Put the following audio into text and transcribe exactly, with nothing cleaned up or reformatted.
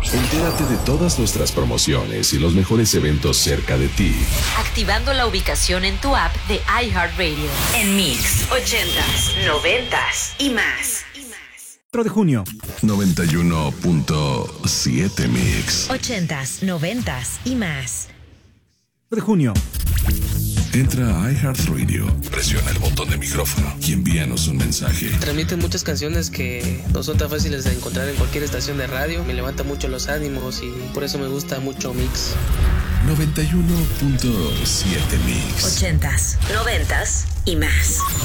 Entérate de todas nuestras promociones y los mejores eventos cerca de ti, activando la ubicación en tu app de iHeartRadio. En Mix, ochentas, noventas y más. cuatro de junio. noventa y uno punto siete Mix. ochentas, noventas y más. de junio. Entra a iHeartRadio, presiona el botón de micrófono y envíanos un mensaje. Transmiten muchas canciones que no son tan fáciles de encontrar en cualquier estación de radio. Me levanta mucho los ánimos y por eso me gusta mucho Mix. noventa y uno punto siete Mix. ochentas, noventas y más.